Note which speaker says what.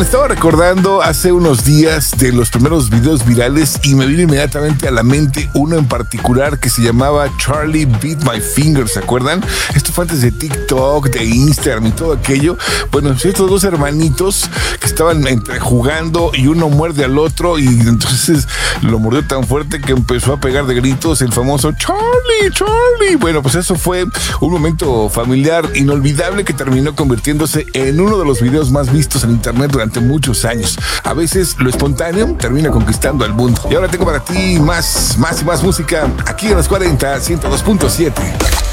Speaker 1: Oigan, estaba recordando hace unos días de los primeros videos virales y me vino inmediatamente a la mente uno en particular que se llamaba Charlie Beat My Finger, ¿se acuerdan? Esto fue antes de TikTok, de Instagram y todo aquello. Bueno, estos dos hermanitos que estaban entre jugando y uno muerde al otro y entonces lo mordió tan fuerte que empezó a pegar de gritos el famoso Charlie, Charlie. Bueno, pues eso fue un momento familiar inolvidable que terminó convirtiéndose en uno de los videos más vistos en internet durante muchos años. A veces lo espontáneo termina conquistando al mundo. Y ahora tengo para ti más y más música aquí en los 40, 102.7.